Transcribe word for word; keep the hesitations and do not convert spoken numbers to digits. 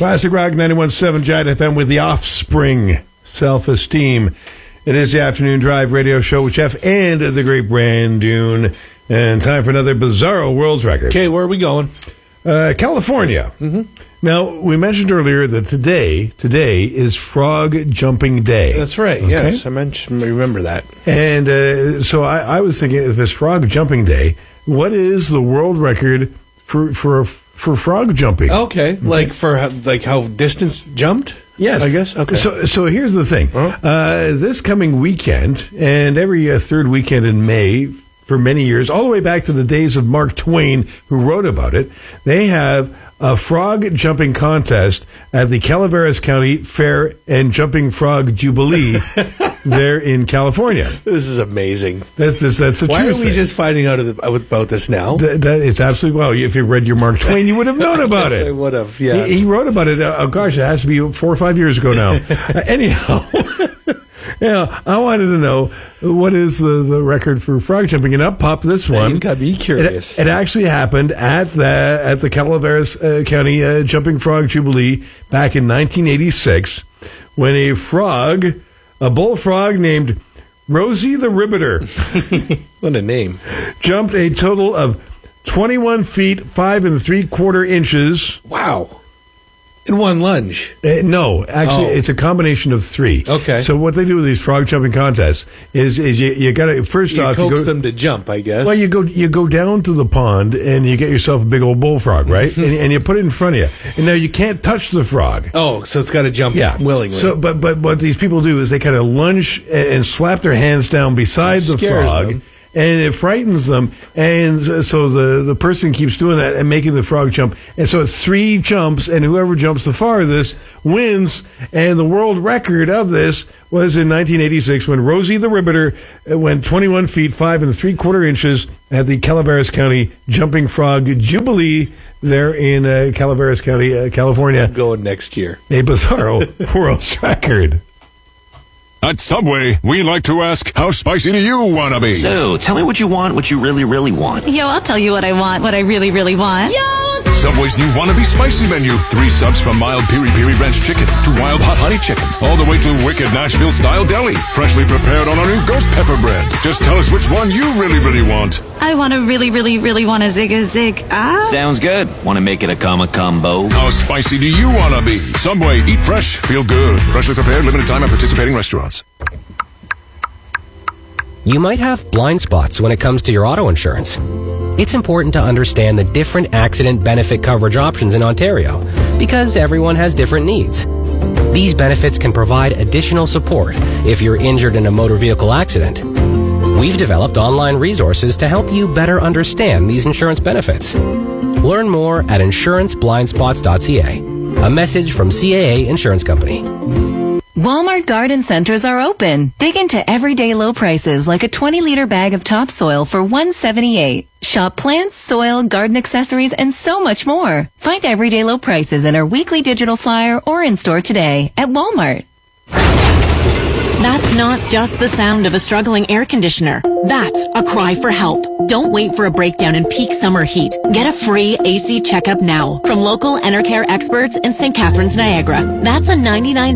Classic Rock ninety-one point seven Giant F M with The Offspring, Self-Esteem. It is the Afternoon Drive radio show with Jeff and the great Brand Dune. And time for another Bizarro World's Record. Okay, where are we going? Uh, California. Mm-hmm. Now, we mentioned earlier that today, today is Frog Jumping Day. That's right, okay? yes. I mentioned, remember that. And uh, so I, I was thinking, if it's Frog Jumping Day, what is the world record for for for frog jumping? Okay, okay. like for like how distance jumped? Yes, I guess. Okay. So, so here's the thing. Huh? Uh, this coming weekend, and every uh, third weekend in May for many years, all the way back to the days of Mark Twain, who wrote about it, they have a frog jumping contest at the Calaveras County Fair and Jumping Frog Jubilee there in California. This is amazing. That's this. That's a Why true are we thing. just finding out of the, about this now? Th- that, it's absolutely well. If you read your Mark Twain, you would have known about yes, it. I would have. Yeah, he, he wrote about it. Uh, oh gosh, it has to be four or five years ago now. uh, anyhow. Yeah, I wanted to know what is the, the record for frog jumping, and up popped this one. You got me curious. It, it actually happened at the at the Calaveras uh, County uh, Jumping Frog Jubilee back in nineteen eighty-six, when a frog, a bullfrog named Rosie the Ribbiter, what a name, jumped a total of twenty-one feet five and three quarter inches. Wow. In one lunge? Uh, no, actually, oh. it's a combination of three. Okay. So what they do with these frog jumping contests is is you, you got to first you off coax you go, them to jump, I guess. Well, you go you go down to the pond and you get yourself a big old bullfrog, right? and, and you put it in front of you. And now you can't touch the frog. Oh, so it's got to jump Yeah, willingly. So, but but what these people do is they kind of lunge and, and slap their hands down beside It the scares frog. them. And it frightens them, and so the, the person keeps doing that and making the frog jump. And so it's three jumps, and whoever jumps the farthest wins. And the world record of this was in nineteen eighty-six when Rosie the Ribbiter went twenty-one feet five and three quarter inches at the Calaveras County Jumping Frog Jubilee there in uh, Calaveras County, uh, California. Going next year. A Bizarro world's record. At Subway, we like to ask, how spicy do you want to be? So, tell me what you want, what you really, really want. Yo, I'll tell you what I want, what I really, really want. Yo! Subway's new Wannabe Spicy menu. Three subs from mild piri piri ranch chicken to wild hot honey chicken, all the way to wicked Nashville-style deli. Freshly prepared on our new ghost pepper bread. Just tell us which one you really, really want. I want to really, really, really want a zig a zig. Ah. Sounds good. Want to make it a comma combo? How spicy do you want to be? Subway, eat fresh, feel good. Freshly prepared, limited time at participating restaurants. You might have blind spots when it comes to your auto insurance. It's important to understand the different accident benefit coverage options in Ontario because everyone has different needs. These benefits can provide additional support if you're injured in a motor vehicle accident. We've developed online resources to help you better understand these insurance benefits. Learn more at insurance blind spots dot c a. A message from C A A Insurance Company. Walmart garden centers are open. Dig into everyday low prices like a twenty liter bag of topsoil for one dollar seventy-eight. Shop plants, soil, garden accessories, and so much more. Find everyday low prices in our weekly digital flyer or in store today at Walmart. That's not just the sound of a struggling air conditioner. That's a cry for help. Don't wait for a breakdown in peak summer heat. Get a free A C checkup now from local Enercare experts in Saint Catharines, Niagara. That's a ninety-nine